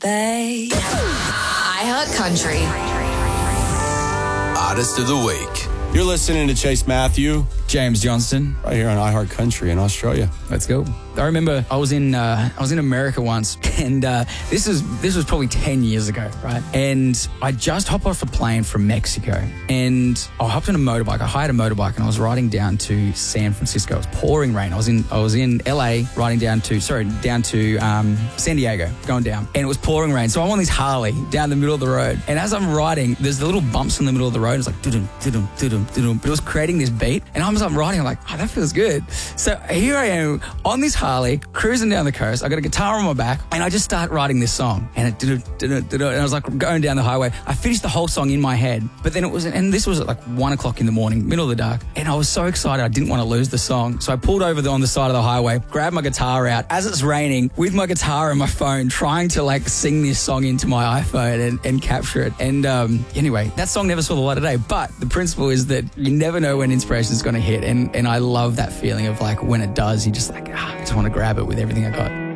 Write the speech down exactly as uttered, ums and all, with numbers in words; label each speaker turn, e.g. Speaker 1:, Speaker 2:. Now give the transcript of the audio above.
Speaker 1: babe.
Speaker 2: iHeartCountry.
Speaker 3: Artist of the Week. You're listening to Chase Matthew,
Speaker 4: James Johnston,
Speaker 3: right here on iHeartCountry in Australia.
Speaker 4: Let's go. I remember I was in uh, I was in America once, and uh, this is this was probably ten years ago, right? And I just hopped off a plane from Mexico, and I hopped on a motorbike. I hired a motorbike, and I was riding down to San Francisco. It was pouring rain. I was in I was in L A, riding down to sorry down to um, San Diego, going down, and it was pouring rain. So I'm on this Harley down the middle of the road, and as I'm riding, there's the little bumps in the middle of the road. It's like doo-dum, doo-dum, doo-dum, doo-dum. But it was creating this beat, and I'm, I'm riding. I'm like, oh, that feels good. So here I am on this Harley, cruising down the coast. I got a guitar on my back, and I just start writing this song. And it did it, did it, did it, and I was like going down the highway. I finished the whole song in my head, but then it was, and this was at like one o'clock in the morning, middle of the dark, and I was so excited I didn't want to lose the song. So I pulled over the, on the side of the highway, grabbed my guitar out as it's raining with my guitar and my phone, trying to like sing this song into my iPhone and, and capture it. And um, anyway, that song never saw the light of day. But the principle is that you never know when inspiration is going to hit, and and I love that feeling of like when it does, you just like, ah, I just want to grab it with everything I got.